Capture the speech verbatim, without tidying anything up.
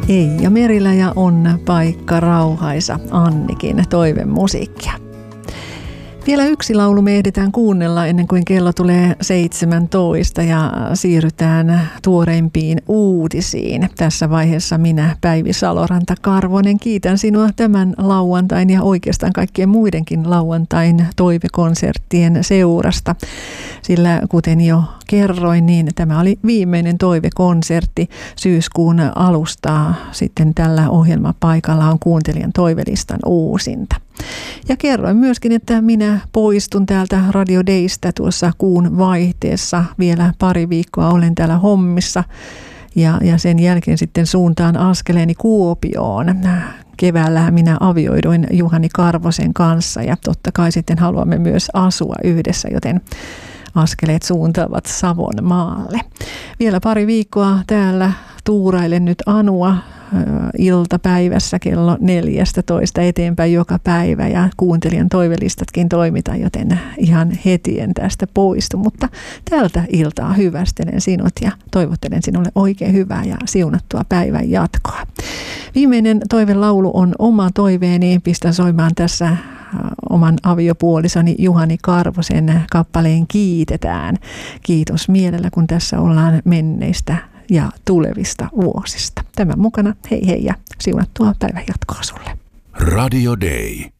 Eija Merilä ja On paikka rauhaisa, Annikin toivemusiikkia. Vielä yksi laulu me ehditään kuunnella ennen kuin kello tulee seitsemäntoista ja siirrytään tuoreimpiin uutisiin. Tässä vaiheessa minä, Päivi Saloranta-Karvonen, kiitän sinua tämän lauantain ja oikeastaan kaikkien muidenkin lauantain toivekonserttien seurasta. Sillä kuten jo kerroin, niin tämä oli viimeinen toivekonsertti syyskuun alusta. Sitten tällä ohjelmapaikalla on kuuntelijan toivelistan uusinta. Ja kerroin myöskin, että minä poistun täältä Radio Daystä tuossa kuun vaihteessa. Vielä pari viikkoa olen täällä hommissa ja, ja sen jälkeen sitten suuntaan askeleeni Kuopioon. Keväällä minä avioiduin Juhani Karvosen kanssa ja totta kai sitten haluamme myös asua yhdessä, joten askeleet suuntaavat Savon maalle. Vielä pari viikkoa täällä tuurailen nyt Anua iltapäivässä kello neljästätoista eteenpäin joka päivä ja kuuntelijan toivelistatkin toimitaan, joten ihan heti en tästä poistu, mutta tältä iltaa hyvästelen sinut ja toivottelen sinulle oikein hyvää ja siunattua päivän jatkoa. Viimeinen toivelaulu on oma toiveeni, pistän soimaan tässä oman aviopuolisoni Juhani Karvosen kappaleen Kiitetään. Kiitos mielellä, kun tässä ollaan menneistä ja tulevista vuosista. Tämän mukana hei hei ja siunattua päivän jatkoa sulle. Radio Day.